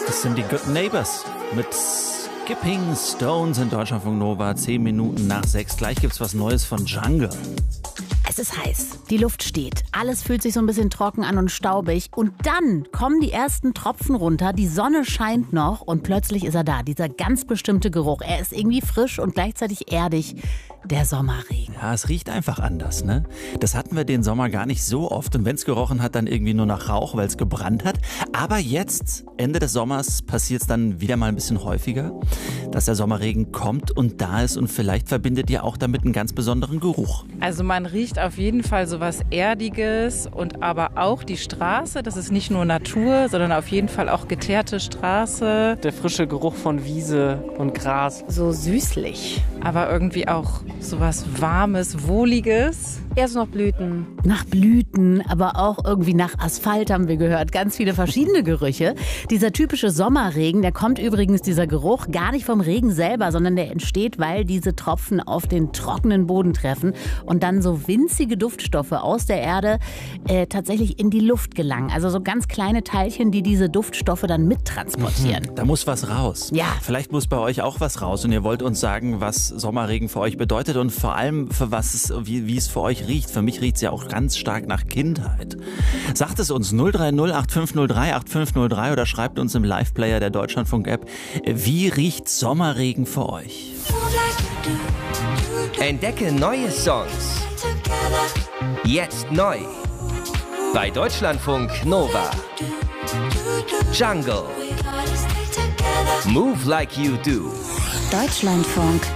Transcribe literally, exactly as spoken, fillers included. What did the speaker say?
Das sind die Good Neighbors mit Skipping Stones in Deutschlandfunk Nova. Zehn Minuten nach sechs. Gleich gibt's was Neues von Jungle. Es ist heiß, die Luft steht, alles fühlt sich so ein bisschen trocken an und staubig und dann kommen die ersten Tropfen runter, die Sonne scheint noch und plötzlich ist er da, dieser ganz bestimmte Geruch. Er ist irgendwie frisch und gleichzeitig erdig, der Sommerregen. Ja, es riecht einfach anders, ne? Das hatten wir den Sommer gar nicht so oft und wenn es gerochen hat, dann irgendwie nur nach Rauch, weil es gebrannt hat. Aber jetzt, Ende des Sommers, passiert es dann wieder mal ein bisschen häufiger, dass der Sommerregen kommt und da ist und vielleicht verbindet ihr auch damit einen ganz besonderen Geruch. Also man riecht auf jeden Fall so was Erdiges und aber auch die Straße, das ist nicht nur Natur, sondern auf jeden Fall auch geteerte Straße. Der frische Geruch von Wiese und Gras. So süßlich. Aber irgendwie auch so was Warmes, Wohliges. Erst noch Blüten. Nach Blüten, aber auch irgendwie nach Asphalt haben wir gehört. Ganz viele verschiedene Gerüche. Dieser typische Sommerregen, der kommt übrigens, dieser Geruch, gar nicht vom Regen selber, sondern der entsteht, weil diese Tropfen auf den trockenen Boden treffen und dann so winzige Duftstoffe aus der Erde äh, tatsächlich in die Luft gelangen. Also so ganz kleine Teilchen, die diese Duftstoffe dann mittransportieren. Mhm, da muss was raus. Ja. Vielleicht muss bei euch auch was raus und ihr wollt uns sagen, was Sommerregen für euch bedeutet und vor allem für was es, wie, wie es für euch riecht. Für mich riecht es ja auch ganz stark nach Kindheit. Sagt es uns null drei null acht fünf null drei acht fünf null drei oder schreibt uns im Live-Player der Deutschlandfunk-App, wie riecht Sommerregen für euch? Entdecke neue Songs. Jetzt neu. Bei Deutschlandfunk Nova. Jungle. Move Like You Do. Deutschlandfunk